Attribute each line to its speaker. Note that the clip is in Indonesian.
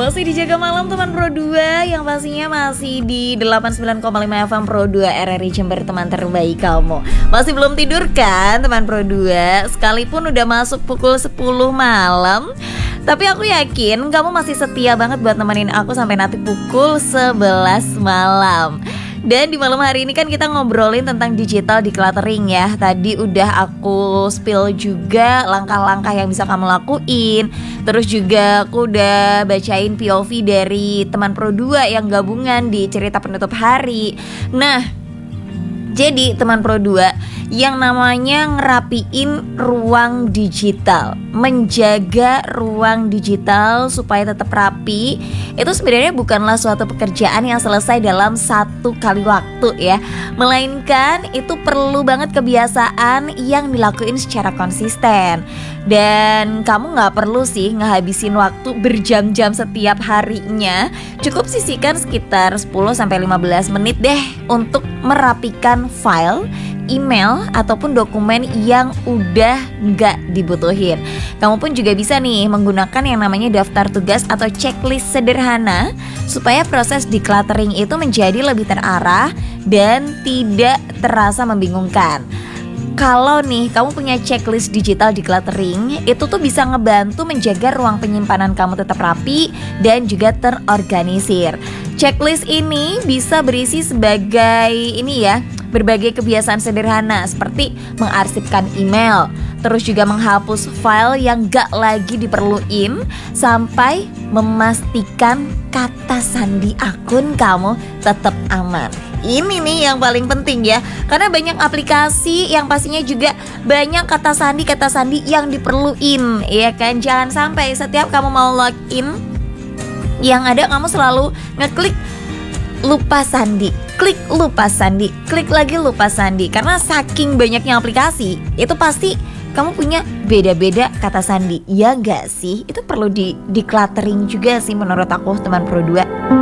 Speaker 1: Masih dijaga malam teman Pro 2, yang pastinya masih di 89,5 FM Pro 2 RRI Jember, teman terbaik kamu. Masih belum tidur kan teman Pro 2? Sekalipun udah masuk pukul 10 malam, tapi aku yakin kamu masih setia banget buat nemenin aku sampai nanti pukul 11 malam. Dan di malam hari ini kan kita ngobrolin tentang digital decluttering ya. Tadi udah aku spill juga langkah-langkah yang bisa kamu lakuin. Terus juga aku udah bacain POV dari teman Pro 2 yang gabungan di cerita penutup hari. Nah, jadi teman Pro 2, yang namanya ngerapiin ruang digital, menjaga ruang digital supaya tetap rapi, itu sebenarnya bukanlah suatu pekerjaan yang selesai dalam satu kali waktu ya, melainkan itu perlu banget kebiasaan yang dilakuin secara konsisten. Dan kamu gak perlu sih ngehabisin waktu berjam-jam setiap harinya. Cukup sisihkan sekitar 10-15 menit deh untuk merapikan file, email, ataupun dokumen yang udah gak dibutuhin. Kamu pun juga bisa nih menggunakan yang namanya daftar tugas atau checklist sederhana, supaya proses decluttering itu menjadi lebih terarah dan tidak terasa membingungkan. Kalau nih kamu punya checklist digital decluttering, itu tuh bisa ngebantu menjaga ruang penyimpanan kamu tetap rapi dan juga terorganisir. Checklist ini bisa berisi sebagai berbagai kebiasaan sederhana seperti mengarsipkan email, terus juga menghapus file yang gak lagi diperluin, sampai memastikan kata sandi akun kamu tetap aman. Ini nih yang paling penting ya, karena banyak aplikasi yang pastinya juga banyak kata sandi yang diperluin, ya kan? Jangan sampai setiap kamu mau login, yang ada kamu selalu ngeklik lupa sandi, klik lupa sandi, klik lagi lupa sandi. Karena saking banyaknya aplikasi, itu pasti kamu punya beda-beda kata sandi, ya gak sih? Itu perlu di decluttering juga sih menurut aku teman Pro 2.